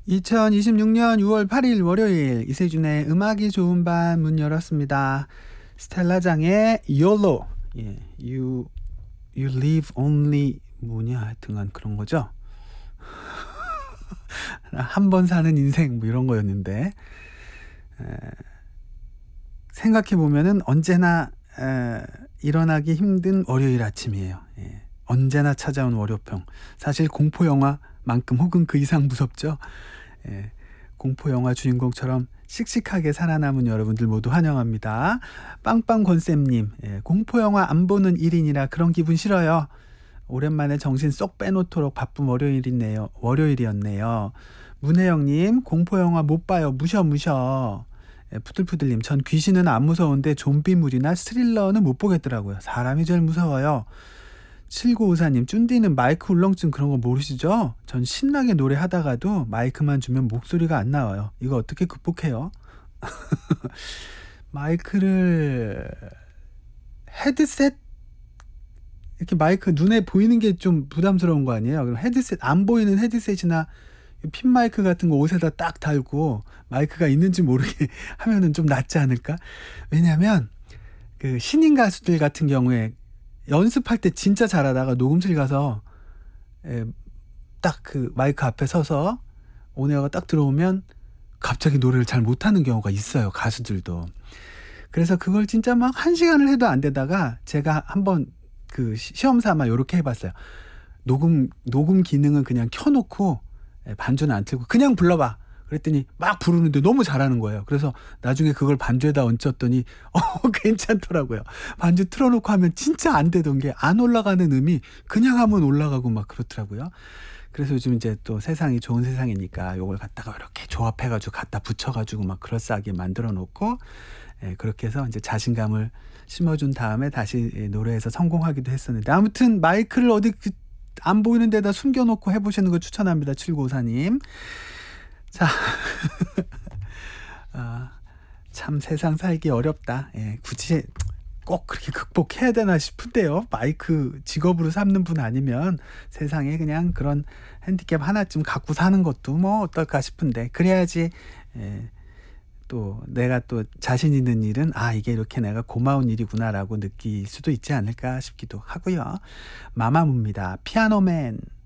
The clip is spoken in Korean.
2026년 6월 8일 월요일 이세준의 음악이 좋은 밤 문 열었습니다. 스텔라장의 YOLO, 예, you live only 뭐냐 하여튼간 그런 거죠. 한 번 사는 인생 뭐 이런 거였는데, 생각해 보면은 언제나 일어나기 힘든 월요일 아침이에요. 예, 언제나 찾아온 월요병. 사실 공포 영화만큼 혹은 그 이상 무섭죠. 예, 공포 영화 주인공처럼 씩씩하게 살아남은 여러분들 모두 환영합니다. 빵빵권쌤님, 공포 영화 안 보는 1인이라 그런 기분 싫어요. 오랜만에 정신 쏙 빼놓도록 바쁜 월요일이었네요. 문혜영님, 공포 영화 못 봐요. 무셔. 푸들푸들님, 전 귀신은 안 무서운데 좀비물이나 스릴러는 못 보겠더라고요. 사람이 제일 무서워요. 7954님, 쭌디는 마이크 울렁증 그런 거 모르시죠? 전 신나게 노래하다가도 마이크만 주면 목소리가 안 나와요. 이거 어떻게 극복해요? 마이크를 헤드셋 이렇게 마이크 눈에 보이는 게 좀 부담스러운 거 아니에요? 그럼 헤드셋, 안 보이는 헤드셋이나 핀 마이크 같은 거 옷에다 딱 달고 마이크가 있는지 모르게 하면은 좀 낫지 않을까? 왜냐면 그 신인 가수들 같은 경우에 연습할 때 진짜 잘하다가 녹음실 가서 딱 그 마이크 앞에 서서 온에어가 딱 들어오면 갑자기 노래를 잘 못하는 경우가 있어요. 가수들도. 그래서 그걸 진짜 막 1시간을 해도 안 되다가 제가 한번 그 시험 삼아 요렇게 해봤어요. 녹음 기능은 그냥 켜놓고 반주는 안 틀고 그냥 불러봐. 그랬더니 막 부르는데 너무 잘하는 거예요. 그래서 나중에 그걸 반주에다 얹었더니 괜찮더라고요. 반주 틀어놓고 하면 진짜 안 되던 게 안 올라가는 음이 그냥 하면 올라가고 막 그렇더라고요. 그래서 요즘 이제 또 세상이 좋은 세상이니까 요걸 갖다가 이렇게 조합해가지고 갖다 붙여가지고 막 그럴싸하게 만들어 놓고 그렇게 해서 이제 자신감을 심어준 다음에 다시 노래에서 성공하기도 했었는데, 아무튼 마이크를 어디 안 보이는 데다 숨겨놓고 해보시는 거 추천합니다. 7954님. 자, 참 세상 살기 어렵다. 굳이 꼭 그렇게 극복해야 되나 싶은데요. 마이크 직업으로 삼는 분 아니면 세상에 그냥 그런 핸디캡 하나쯤 갖고 사는 것도 뭐 어떨까 싶은데, 그래야지 또 내가 또 자신 있는 일은 이게 이렇게 내가 고마운 일이구나라고 느낄 수도 있지 않을까 싶기도 하고요. 마마무입니다. 피아노맨.